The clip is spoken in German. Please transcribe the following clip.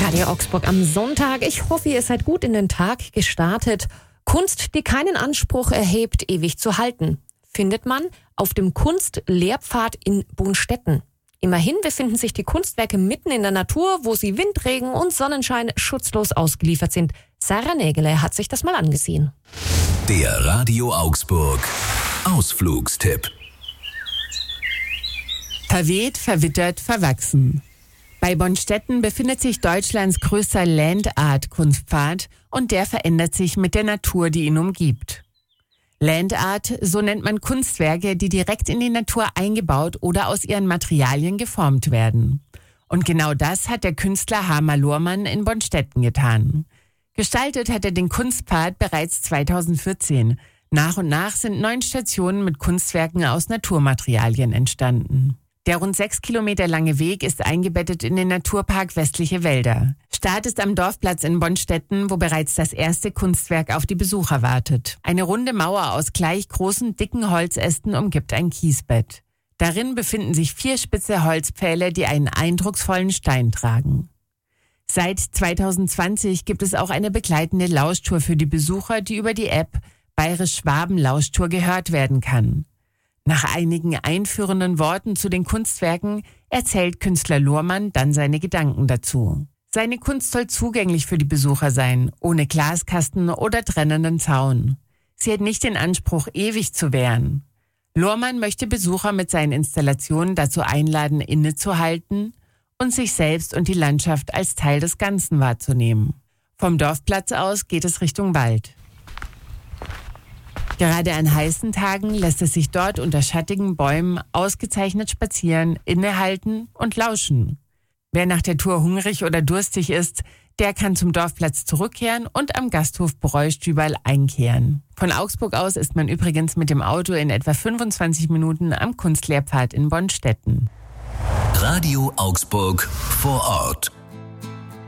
Radio Augsburg am Sonntag. Ich hoffe, ihr seid gut in den Tag gestartet. Kunst, die keinen Anspruch erhebt, ewig zu halten, findet man auf dem Kunstlehrpfad in Bonstetten. Immerhin befinden sich die Kunstwerke mitten in der Natur, wo sie Wind, Regen und Sonnenschein schutzlos ausgeliefert sind. Sarah Nägele hat sich das mal angesehen. Der Radio Augsburg Ausflugstipp. Verweht, verwittert, verwachsen. Bei Bonstetten befindet sich Deutschlands größter Land-Art-Kunstpfad und der verändert sich mit der Natur, die ihn umgibt. Land-Art, so nennt man Kunstwerke, die direkt in die Natur eingebaut oder aus ihren Materialien geformt werden. Und genau das hat der Künstler Hamar Lohrmann in Bonstetten getan. Gestaltet hat er den Kunstpfad bereits 2014. Nach und nach sind 9 Stationen mit Kunstwerken aus Naturmaterialien entstanden. Der rund 6 Kilometer lange Weg ist eingebettet in den Naturpark Westliche Wälder. Start ist am Dorfplatz in Bonstetten, wo bereits das erste Kunstwerk auf die Besucher wartet. Eine runde Mauer aus gleich großen, dicken Holzästen umgibt ein Kiesbett. Darin befinden sich 4 spitze Holzpfähle, die einen eindrucksvollen Stein tragen. Seit 2020 gibt es auch eine begleitende Lauschtour für die Besucher, die über die App Bayerisch-Schwaben-Lauschtour gehört werden kann. Nach einigen einführenden Worten zu den Kunstwerken erzählt Künstler Lohrmann dann seine Gedanken dazu. Seine Kunst soll zugänglich für die Besucher sein, ohne Glaskasten oder trennenden Zaun. Sie hat nicht den Anspruch, ewig zu währen. Lohrmann möchte Besucher mit seinen Installationen dazu einladen, innezuhalten und sich selbst und die Landschaft als Teil des Ganzen wahrzunehmen. Vom Dorfplatz aus geht es Richtung Wald. Gerade an heißen Tagen lässt es sich dort unter schattigen Bäumen ausgezeichnet spazieren, innehalten und lauschen. Wer nach der Tour hungrig oder durstig ist, der kann zum Dorfplatz zurückkehren und am Gasthof Bräustüberl einkehren. Von Augsburg aus ist man übrigens mit dem Auto in etwa 25 Minuten am Kunstlehrpfad in Bonstetten. Radio Augsburg vor Ort.